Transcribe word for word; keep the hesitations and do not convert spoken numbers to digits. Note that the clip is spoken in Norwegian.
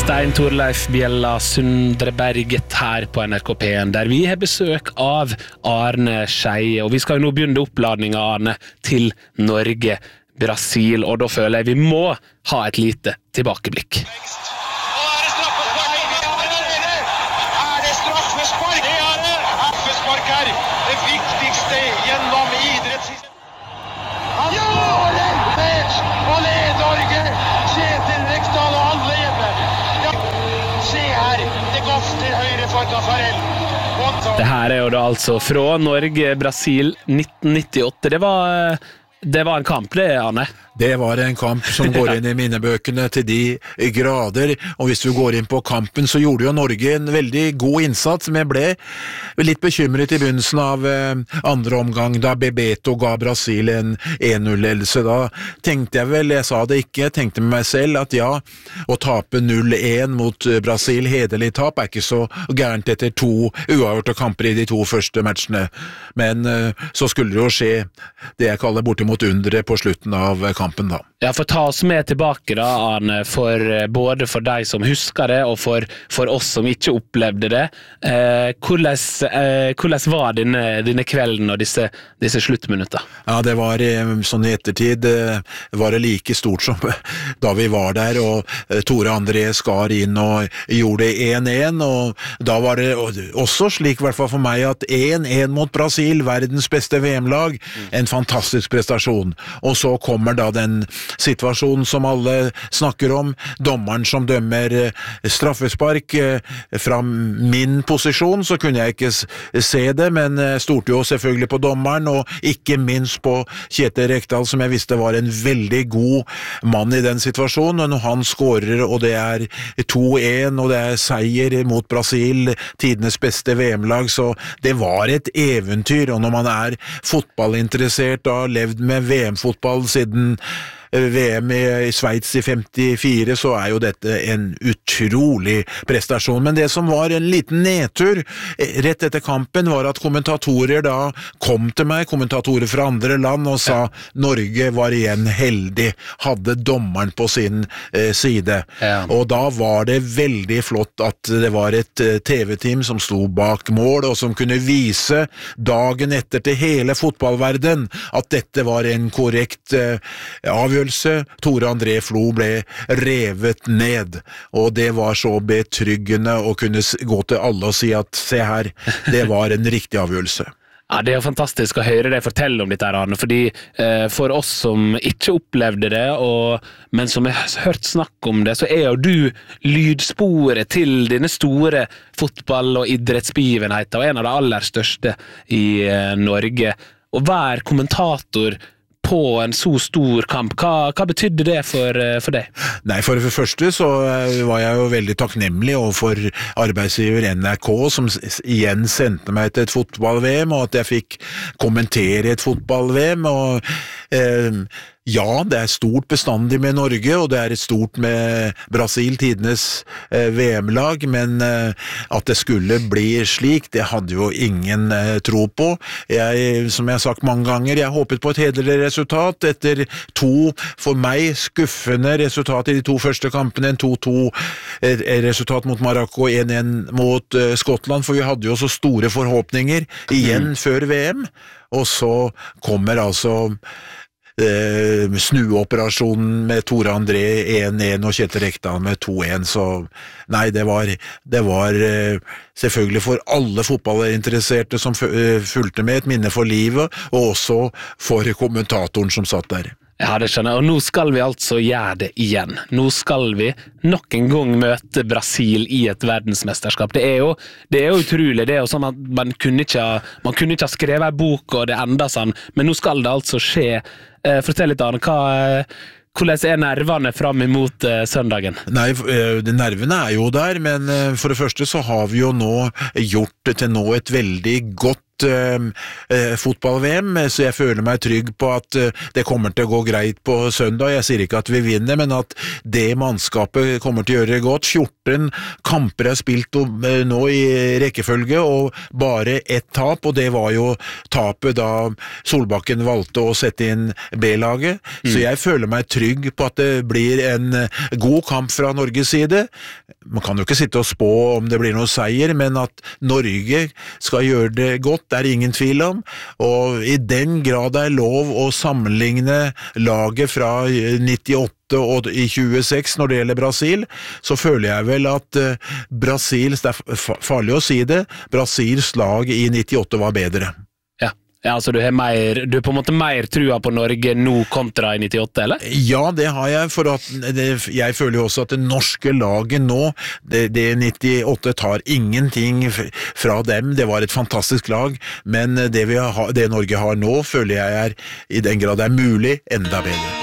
Stein Torleif Bjella Sundreberget her på N R K P en, der vi har besøk av Arne Skeie, og vi skal jo nå begynne oppladningen, Arne, til Norge, Brasil, og da føler jeg vi må ha et lite tilbakeblikk. Er det straffespark? Det er det! Straffespark her, det viktigste gjennom idretts... Han skårer! Og leder Norge! Kjetil Rekdal og alle hjemme! Ja. Se her, det går til høyre for Taffarel. Det her er jo da altså fra Norge, Brasil, nitten nittiåtte. Det var, det var en kamp, det, Arne. Det var en kamp som går inn i minnebøkene til de grader, og hvis du går inn på kampen, så gjorde jo Norge en veldig god innsats, men jeg ble litt bekymret i begynnelsen av andre omgang, da Bebeto ga Brasil en en null-ledelse. Da tenkte jeg vel, jeg sa det ikke, jeg tenkte med meg selv at ja, å tape null en mot Brasil, hederlig tap, er ikke så gærent etter to uavgjorte kamper i de to første matchene, men så skulle det jo skje det jeg kaller bortimot undre på slutten av kampen. Kampen, da. Ja, for ta oss med tilbake da, Arne, for, både for deg som husker det, og for, for oss som ikke opplevde det. Eh, hvordan, eh, hvordan var denne, denne kvelden og disse, disse sluttminutter? Ja, det var sånn i ettertid, var det like stort som da vi var der, og Tore André skar inn og gjorde en en, og da var det også slik, i hvert fall for meg, at en en mot Brasil, verdens beste V M-lag, en fantastisk prestasjon. Og så kommer da den situasjonen som alle snakker om, dommeren som dømmer straffespark. Fra min posisjon så kunne jeg ikke se det, men stolte jo selvfølgelig på dommeren, og ikke minst på Kjetil Rekdal, som jeg visste var en veldig god mann i den situasjonen, og når han skårer, og det er to en, og det er seier mot Brasil, tidenes beste V M-lag, så det var et eventyr, og når man er fotballinteressert og har levd med V M-fotball siden V M i Sveits i femtifire, så er jo dette en utrolig prestasjon. Men det som var en liten nedtur rett etter kampen var at kommentatorer da kom til meg, kommentatorer fra andre land, og sa Norge var igjen heldig, hadde dommeren på sin eh, side. Ja. Og da var det veldig flott at det var et eh, T V-team som sto bak mål, og som kunne vise dagen etter til hele fotballverden at dette var en korrekt eh, avgjørelse. Tore André Flo ble revet ned, og det var så betryggende å kunne gå til alle og si at se her, det var en riktig avgjørelse. Ja, det er jo fantastisk å høre deg fortelle om dette, Arne, fordi eh, for oss som ikke opplevde det, og, men som har hørt snakk om det, så er jo du lydsporet til denne store fotball- og idrettsbegivenheten, og en av de aller største i eh, Norge. Og hver kommentator på en så stor kamp, hva, hva betydde det for, for deg? Nei, for det første så var jeg jo veldig takknemlig overfor arbeidsgiver N R K, som igjen sendte meg til et fotball-V M, og at jeg fikk kommentere et fotball-V M, og eh, ja, det er stort bestandig med Norge, og det er et stort med Brasil, tidenes eh, V M-lag, men eh, at det skulle bli slik, det hadde jo ingen eh, tro på. Jeg, som jeg har sagt mange ganger, jeg håpet på et hederlig resultat etter to, for meg, skuffende resultat i de to første kampene, en to to eh, resultat mot Marokko, en en mot eh, Skottland, for vi hadde jo så store forhåpninger igjen mm. før V M, og så kommer altså Eh, snuoperasjonen med Tore André en en og Kjetil Rekdal med to en, så nei, det var, det var eh, selvfølgelig for alle fotballinteresserte som fulgte med, et minne for livet, og også for kommentatoren som satt der. Ja, det skjønner jeg, og nå skal vi altså gjøre det igjen. Nå skal vi nok en gang møte Brasil i et verdensmesterskap. Det er jo, det er jo utrolig, det er jo sånn at man kunne ikke ha, man kunne ikke ha skrevet en bok og det enda sånn, men nå skal det altså skje. Eh, fortell litt, Arne, hva, hvordan er nervene frem imot eh, søndagen? Nei, de nervene er jo der, men for det første så har vi jo nå gjort det til nå et veldig godt godt eh, eh, fotball-V M, så jeg føler meg trygg på at eh, det kommer til å gå greit på søndag. Jeg sier ikke at vi vinner, men at det mannskapet kommer til å gjøre det godt. fjorten kamper er spilt eh, nå i rekkefølge, og bare ett tap, og det var jo tapet da Solbakken valgte å sette inn B-laget. Mm. Så jeg føler meg trygg på at det blir en god kamp fra Norges side. Man kan jo ikke sitte og spå om det blir noe seier, men at Norge skal gjøre det godt, det er ingen tvil om. Og i den grad det er lov å sammenligne laget fra nittiåtte og i tjueseks når det gjelder Brasil, så føler jeg vel at Brasil, det er farlig å si det, Brasils lag i nittiåtte var bedre. Ja, altså du har mer, du har på en måte mer trua på Norge nå kontra i nittiåtte, eller? Ja, det har jeg, for at det, jeg føler jo også at det norske laget nå, det, det nittiåtte tar ingenting fra dem, det var et fantastisk lag, men det, vi har, det Norge har nå, føler jeg er, i den grad det er mulig, enda bedre.